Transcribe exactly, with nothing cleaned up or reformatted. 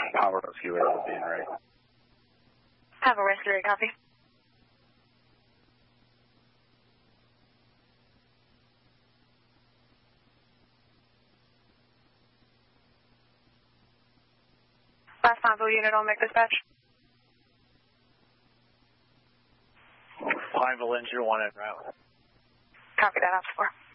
Power Rescue Area being right. Have a rescue area, copy. Last Pineville unit, I'll make dispatch. Pineville Engine one en route. Copy that, Officer four.